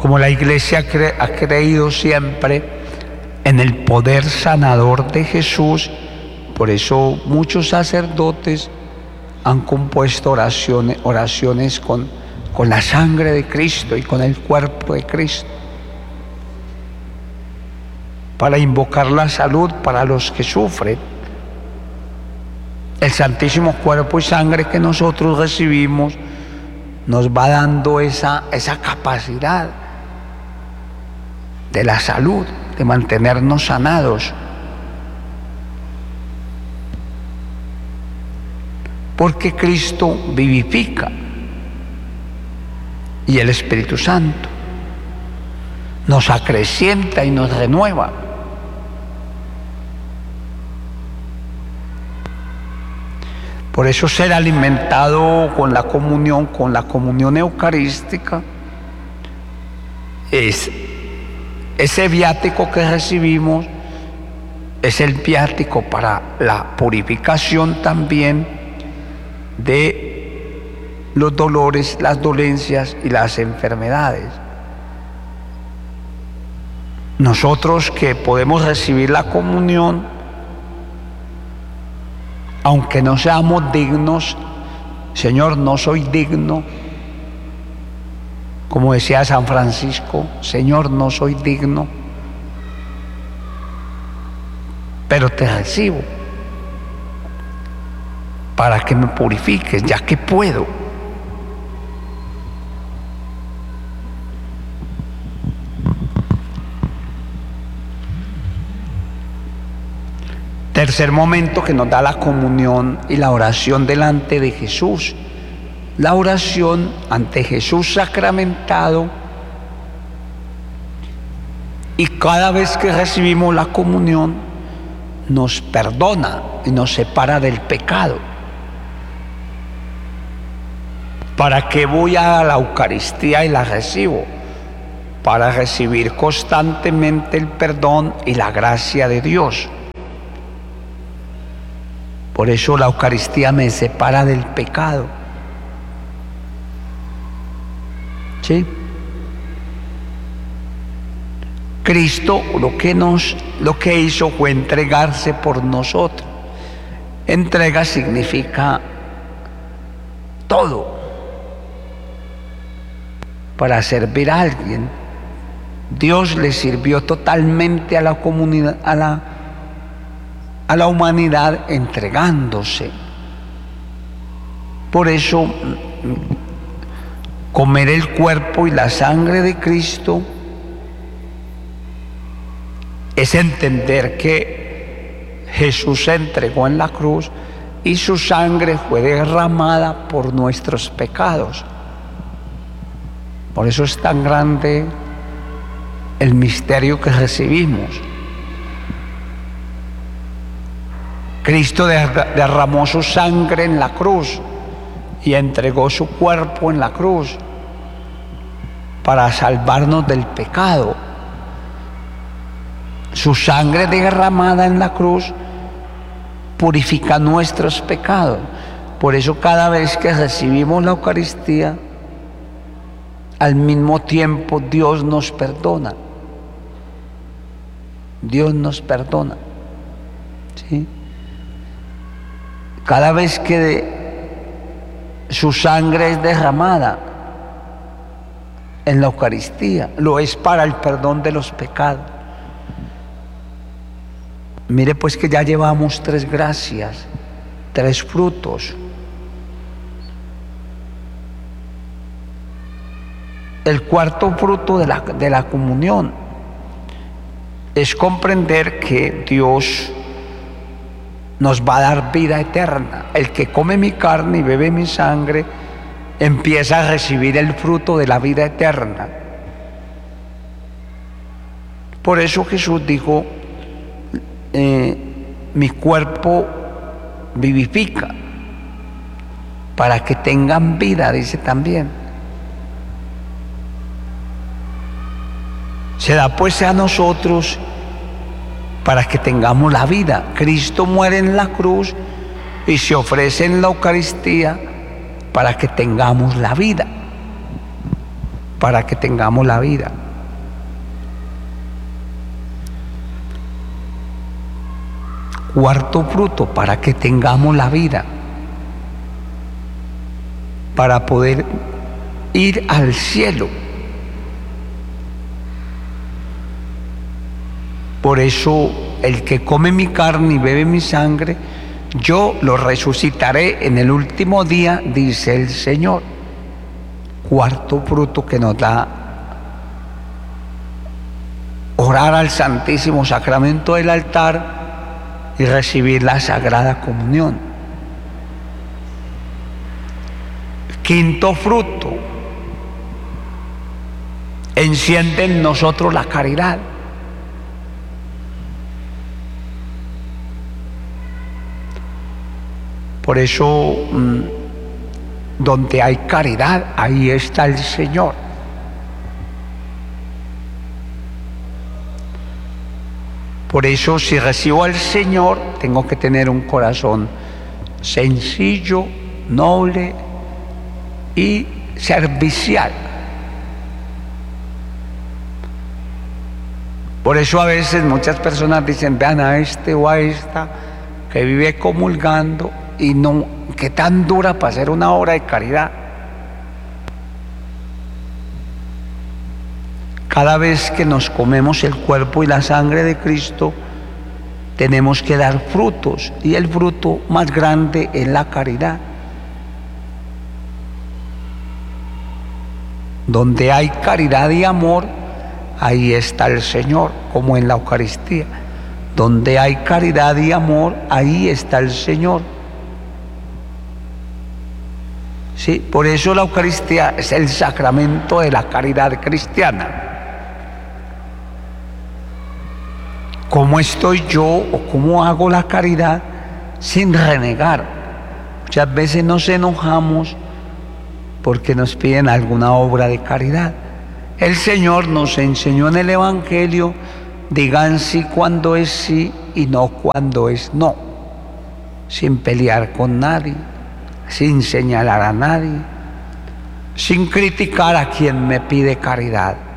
Como la Iglesia ha creído siempre en el poder sanador de Jesús, por eso muchos sacerdotes han compuesto oraciones con la sangre de Cristo y con el cuerpo de Cristo, para invocar la salud para los que sufren. El santísimo cuerpo y sangre que nosotros recibimos nos va dando esa capacidad de la salud, de mantenernos sanados. Porque Cristo vivifica y el Espíritu Santo nos acrecienta y nos renueva. Por eso ser alimentado con la comunión eucarística, ese viático que recibimos es el viático para la purificación también de los dolores, las dolencias y las enfermedades. Nosotros que podemos recibir la comunión, aunque no seamos dignos, Señor, no soy digno, como decía San Francisco, Señor, no soy digno, pero te recibo para que me purifiques, ya que puedo. Tercer momento que nos da la comunión y la oración delante de Jesús. La oración ante Jesús sacramentado, y cada vez que recibimos la comunión nos perdona y nos separa del pecado. ¿Para qué voy a la Eucaristía y la recibo? Para recibir constantemente el perdón y la gracia de Dios. Por eso la Eucaristía me separa del pecado. ¿Sí? Cristo lo que hizo fue entregarse por nosotros. Entrega significa todo para servir a alguien. Dios le sirvió totalmente a la comunidad, a la humanidad, entregándose. Por eso comer el cuerpo y la sangre de Cristo es entender que Jesús se entregó en la cruz y su sangre fue derramada por nuestros pecados. Por eso es tan grande el misterio que recibimos. Cristo derramó su sangre en la cruz y entregó su cuerpo en la cruz para salvarnos del pecado. Su sangre derramada en la cruz purifica nuestros pecados. Por eso cada vez que recibimos la Eucaristía, al mismo tiempo Dios nos perdona. Dios nos perdona. ¿Sí? Cada vez que su sangre es derramada en la Eucaristía, lo es para el perdón de los pecados. Mire pues que ya llevamos 3 gracias, 3 frutos. El cuarto fruto de la comunión es comprender que Dios nos va a dar vida eterna. El que come mi carne y bebe mi sangre empieza a recibir el fruto de la vida eterna. Por eso Jesús dijo, mi cuerpo vivifica, para que tengan vida, dice también. Se da pues a nosotros para que tengamos la vida. Cristo muere en la cruz y se ofrece en la Eucaristía para que tengamos la vida. para que tengamos la vida. Cuarto fruto, para que tengamos la vida, para poder ir al cielo. Por eso el que come mi carne y bebe mi sangre, yo lo resucitaré en el último día, dice el Señor. Cuarto fruto que nos da orar al Santísimo Sacramento del altar y recibir la Sagrada Comunión. Quinto fruto, enciende en nosotros la caridad. Por eso, donde hay caridad, ahí está el Señor. Por eso, si recibo al Señor, tengo que tener un corazón sencillo, noble y servicial. Por eso a veces muchas personas dicen, vean a este o a esta que vive comulgando y no, qué tan dura para hacer una obra de caridad. Cada vez que nos comemos el cuerpo y la sangre de Cristo, tenemos que dar frutos, y el fruto más grande es la caridad. Donde hay caridad y amor, ahí está el Señor, como en la Eucaristía. Donde hay caridad y amor, ahí está el Señor. Sí, por eso la Eucaristía es el sacramento de la caridad cristiana. ¿Cómo estoy yo o cómo hago la caridad sin renegar? Muchas veces nos enojamos porque nos piden alguna obra de caridad. El Señor nos enseñó en el Evangelio, digan sí cuando es sí y no cuando es no, sin pelear con nadie, sin señalar a nadie, sin criticar a quien me pide caridad.